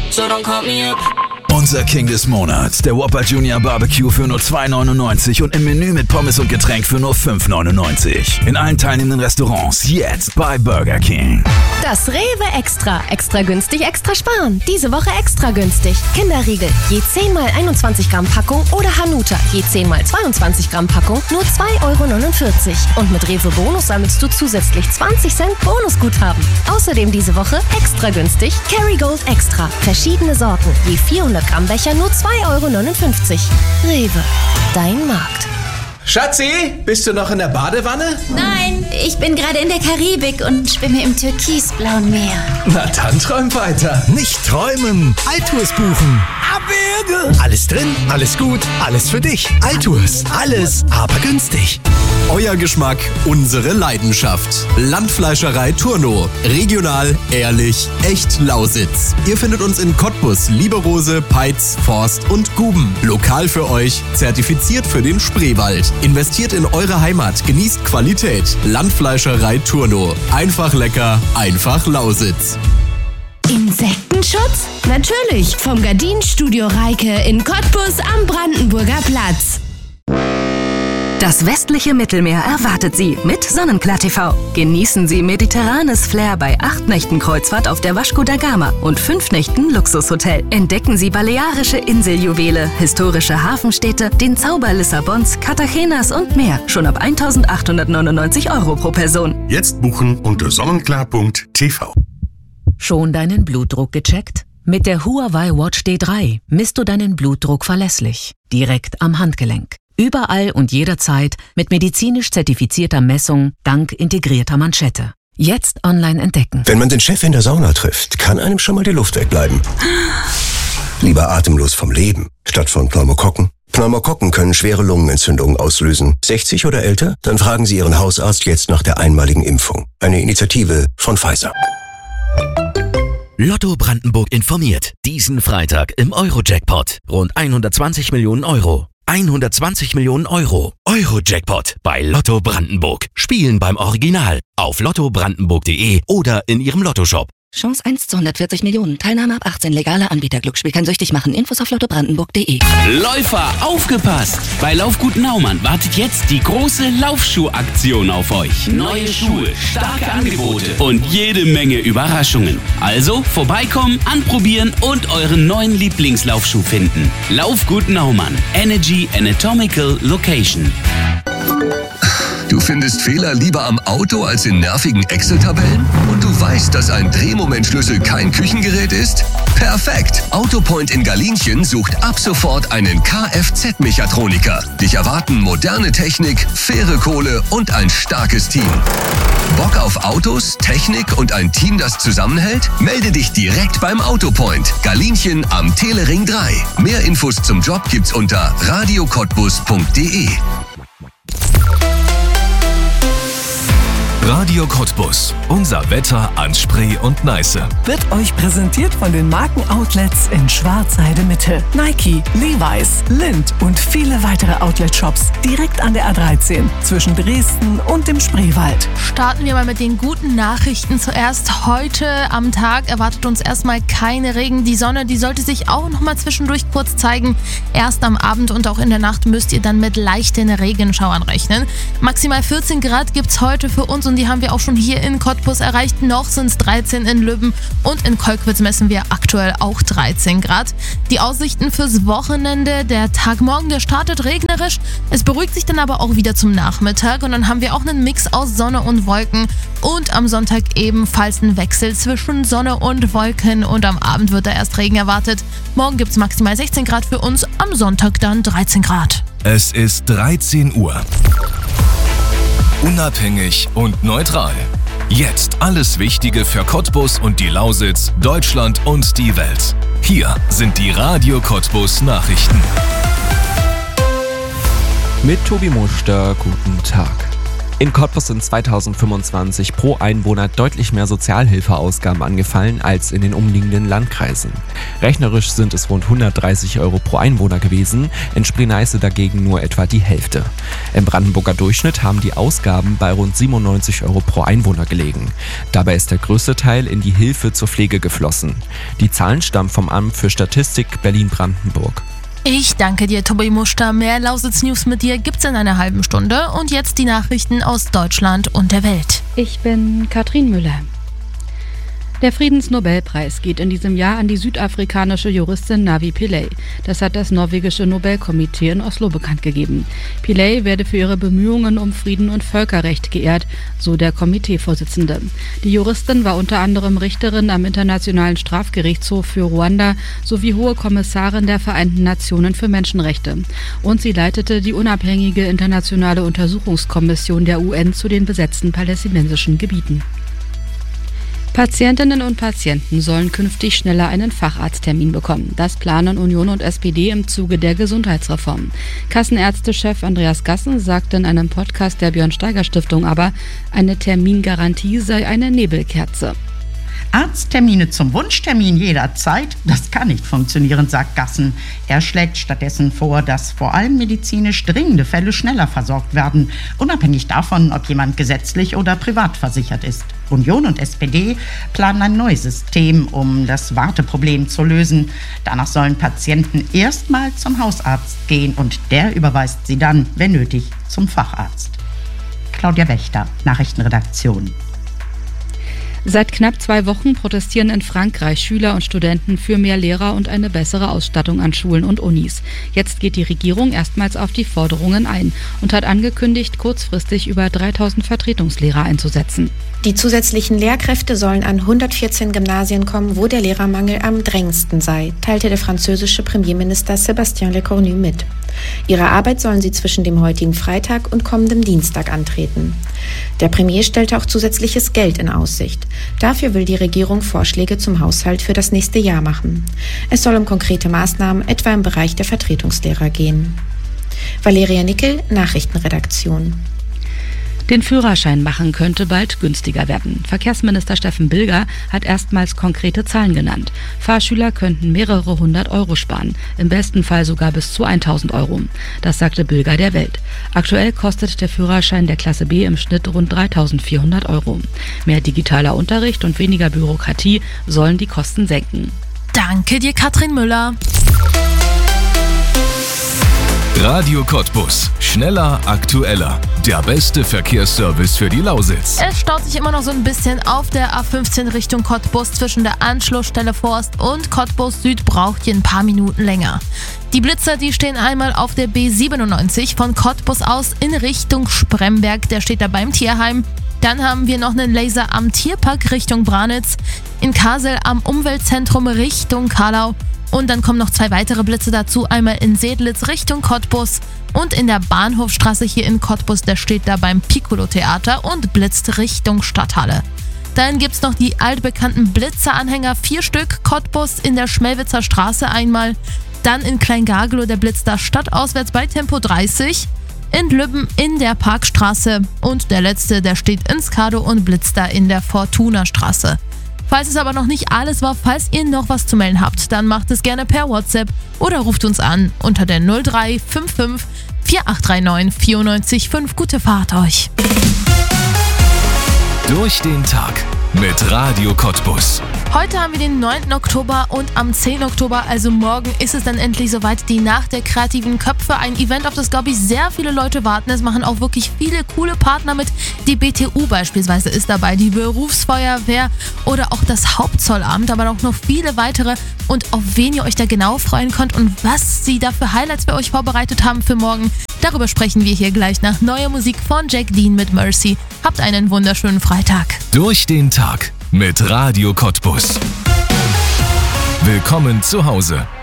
so don't call me up. Unser King des Monats, der Whopper Junior Barbecue für nur $2,99 und im Menü mit Pommes und Getränk für nur $5,99. In allen teilnehmenden Restaurants jetzt bei Burger King. Das Rewe Extra. Extra günstig, extra sparen. Diese Woche extra günstig. Kinderriegel, je 10x21 Gramm Packung oder Hanuta, je 10x22 Gramm Packung, nur €2,49. Und mit Rewe Bonus sammelst du zusätzlich 20 Cent Bonusguthaben. Außerdem diese Woche extra günstig Kerrygold Extra. Verschiedene Sorten, je 400 Gramm Becher nur €2,59. Rewe, dein Markt. Schatzi, bist du noch in der Badewanne? Nein, ich bin gerade in der Karibik und schwimme im türkisblauen Meer. Na dann träum weiter. Nicht träumen, Altours buchen. Abwürge! Alles drin, alles gut, alles für dich. Altours, alles, aber günstig. Euer Geschmack, unsere Leidenschaft. Landfleischerei Turno. Regional, ehrlich, echt Lausitz. Ihr findet uns in Cottbus, Lieberose, Peitz, Forst und Guben. Lokal für euch, zertifiziert für den Spreewald. Investiert in eure Heimat, genießt Qualität. Landfleischerei Turno. Einfach lecker, einfach Lausitz. Insektenschutz? Natürlich, vom Gardinenstudio Reike in Cottbus am Brandenburger Platz. Das westliche Mittelmeer erwartet Sie mit Sonnenklar TV. Genießen Sie mediterranes Flair bei 8 Nächten Kreuzfahrt auf der Vasco da Gama und 5 Nächten Luxushotel. Entdecken Sie balearische Inseljuwele, historische Hafenstädte, den Zauber Lissabons, Cartagenas und mehr. Schon ab €1.899 pro Person. Jetzt buchen unter sonnenklar.tv. Schon deinen Blutdruck gecheckt? Mit der Huawei Watch D3 misst du deinen Blutdruck verlässlich, direkt am Handgelenk. Überall und jederzeit mit medizinisch zertifizierter Messung dank integrierter Manschette. Jetzt online entdecken. Wenn man den Chef in der Sauna trifft, kann einem schon mal die Luft wegbleiben. Lieber atemlos vom Leben, statt von Pneumokokken. Pneumokokken können schwere Lungenentzündungen auslösen. 60 oder älter? Dann fragen Sie Ihren Hausarzt jetzt nach der einmaligen Impfung. Eine Initiative von Pfizer. Lotto Brandenburg informiert. Diesen Freitag im Euro-Jackpot. Rund 120 Millionen Euro. 120 Millionen Euro. Euro-Jackpot bei Lotto Brandenburg. Spielen beim Original. Auf lottobrandenburg.de oder in Ihrem Lottoshop. Chance 1 zu 140 Millionen. Teilnahme ab 18. Legaler Anbieter. Glücksspiel kann süchtig machen. Infos auf lottobrandenburg.de. Läufer, aufgepasst! Bei Laufgut Naumann wartet jetzt die große Laufschuhaktion auf euch. Neue Schuhe, starke Angebote und jede Menge Überraschungen. Also vorbeikommen, anprobieren und euren neuen Lieblingslaufschuh finden. Laufgut Naumann. Energy Anatomical Location. Du findest Fehler lieber am Auto als in nervigen Excel-Tabellen? Und du weißt, dass ein Drehmomentschlüssel kein Küchengerät ist? Perfekt! Autopoint in Galinchen sucht ab sofort einen Kfz-Mechatroniker. Dich erwarten moderne Technik, faire Kohle und ein starkes Team. Bock auf Autos, Technik und ein Team, das zusammenhält? Melde dich direkt beim Autopoint. Galinchen am Telering 3. Mehr Infos zum Job gibt's unter radiocottbus.de. Radio Cottbus. Unser Wetter an Spree und Neiße. Wird euch präsentiert von den Markenoutlets in Schwarzheide Mitte. Nike, Levi's, Lindt und viele weitere Outlet-Shops direkt an der A13 zwischen Dresden und dem Spreewald. Starten wir mal mit den guten Nachrichten. Zuerst heute am Tag erwartet uns erstmal keine Regen. Die Sonne, die sollte sich auch noch mal zwischendurch kurz zeigen. Erst am Abend und auch in der Nacht müsst ihr dann mit leichten Regenschauern rechnen. Maximal 14 Grad gibt's heute für uns und die haben wir auch schon hier in Cottbus erreicht. Noch sind es 13 in Lübben und in Kolkwitz messen wir aktuell auch 13 Grad. Die Aussichten fürs Wochenende, der Tag morgen, der startet regnerisch. Es beruhigt sich dann aber auch wieder zum Nachmittag und dann haben wir auch einen Mix aus Sonne und Wolken und am Sonntag ebenfalls einen Wechsel zwischen Sonne und Wolken und am Abend wird da erst Regen erwartet. Morgen gibt es maximal 16 Grad für uns, am Sonntag dann 13 Grad. Es ist 13 Uhr. Unabhängig und neutral. Jetzt alles Wichtige für Cottbus und die Lausitz, Deutschland und die Welt. Hier sind die Radio Cottbus Nachrichten. Mit Tobi Muster, guten Tag. In Cottbus sind 2025 pro Einwohner deutlich mehr Sozialhilfeausgaben angefallen als in den umliegenden Landkreisen. Rechnerisch sind es rund 130 € pro Einwohner gewesen, in Spree-Neiße dagegen nur etwa die Hälfte. Im Brandenburger Durchschnitt haben die Ausgaben bei rund 97 € pro Einwohner gelegen. Dabei ist der größte Teil in die Hilfe zur Pflege geflossen. Die Zahlen stammen vom Amt für Statistik Berlin-Brandenburg. Ich danke dir, Tobi Muster. Mehr Lausitz-News mit dir gibt's in einer halben Stunde. Und jetzt die Nachrichten aus Deutschland und der Welt. Ich bin Katrin Müller. Der Friedensnobelpreis geht in diesem Jahr an die südafrikanische Juristin Navi Pillay. Das hat das norwegische Nobelkomitee in Oslo bekannt gegeben. Pillay werde für ihre Bemühungen um Frieden und Völkerrecht geehrt, so der Komiteevorsitzende. Die Juristin war unter anderem Richterin am Internationalen Strafgerichtshof für Ruanda sowie Hohe Kommissarin der Vereinten Nationen für Menschenrechte. Und sie leitete die unabhängige internationale Untersuchungskommission der UN zu den besetzten palästinensischen Gebieten. Patientinnen und Patienten sollen künftig schneller einen Facharzttermin bekommen. Das planen Union und SPD im Zuge der Gesundheitsreform. Kassenärztechef Andreas Gassen sagte in einem Podcast der Björn-Steiger-Stiftung aber, eine Termingarantie sei eine Nebelkerze. Arzttermine zum Wunschtermin jederzeit, das kann nicht funktionieren, sagt Gassen. Er schlägt stattdessen vor, dass vor allem medizinisch dringende Fälle schneller versorgt werden, unabhängig davon, ob jemand gesetzlich oder privat versichert ist. Union und SPD planen ein neues System, um das Warteproblem zu lösen. Danach sollen Patienten erstmal zum Hausarzt gehen und der überweist sie dann, wenn nötig, zum Facharzt. Claudia Wächter, Nachrichtenredaktion. Seit knapp 2 Wochen protestieren in Frankreich Schüler und Studenten für mehr Lehrer und eine bessere Ausstattung an Schulen und Unis. Jetzt geht die Regierung erstmals auf die Forderungen ein und hat angekündigt, kurzfristig über 3000 Vertretungslehrer einzusetzen. Die zusätzlichen Lehrkräfte sollen an 114 Gymnasien kommen, wo der Lehrermangel am drängendsten sei, teilte der französische Premierminister Sébastien Lecornu mit. Ihre Arbeit sollen sie zwischen dem heutigen Freitag und kommendem Dienstag antreten. Der Premier stellte auch zusätzliches Geld in Aussicht. Dafür will die Regierung Vorschläge zum Haushalt für das nächste Jahr machen. Es soll um konkrete Maßnahmen etwa im Bereich der Vertretungslehrer gehen. Valeria Nickel, Nachrichtenredaktion. Den Führerschein machen könnte bald günstiger werden. Verkehrsminister Steffen Bilger hat erstmals konkrete Zahlen genannt. Fahrschüler könnten mehrere 100 € sparen, im besten Fall sogar bis zu 1000 €. Das sagte Bilger der Welt. Aktuell kostet der Führerschein der Klasse B im Schnitt rund 3400 €. Mehr digitaler Unterricht und weniger Bürokratie sollen die Kosten senken. Danke dir, Katrin Müller. Radio Cottbus. Schneller, aktueller. Der beste Verkehrsservice für die Lausitz. Es staut sich immer noch so ein bisschen auf der A15 Richtung Cottbus. Zwischen der Anschlussstelle Forst und Cottbus Süd braucht ihr ein paar Minuten länger. Die Blitzer, die stehen einmal auf der B97 von Cottbus aus in Richtung Spremberg. Der steht da beim Tierheim. Dann haben wir noch einen Laser am Tierpark Richtung Branitz. In Kassel am Umweltzentrum Richtung Karlau. Und dann kommen noch 2 weitere Blitze dazu, einmal in Sedlitz Richtung Cottbus und in der Bahnhofstraße hier in Cottbus, der steht da beim Piccolo-Theater und blitzt Richtung Stadthalle. Dann gibt's noch die altbekannten Blitzeranhänger, 4 Stück, Cottbus in der Schmelwitzer Straße einmal, dann in Kleingargelow der Blitz da stadtauswärts bei Tempo 30, in Lübben in der Parkstraße und der letzte, der steht in Skadow und blitzt da in der Fortuna-Straße. Falls es aber noch nicht alles war, falls ihr noch was zu melden habt, dann macht es gerne per WhatsApp oder ruft uns an unter der 0355 4839 94 5. Gute Fahrt euch. Durch den Tag mit Radio Cottbus. Heute haben wir den 9. Oktober und am 10. Oktober, also morgen, ist es dann endlich soweit, die Nacht der kreativen Köpfe. Ein Event, auf das, glaube ich, sehr viele Leute warten. Es machen auch wirklich viele coole Partner mit. Die BTU beispielsweise ist dabei, die Berufsfeuerwehr oder auch das Hauptzollamt, aber auch noch viele weitere. Und auf wen ihr euch da genau freuen könnt und was sie da für Highlights für euch vorbereitet haben für morgen, darüber sprechen wir hier gleich nach neuer Musik von Jack Dean mit Mercy. Habt einen wunderschönen Freitag. Durch den Tag mit Radio Cottbus. Willkommen zu Hause.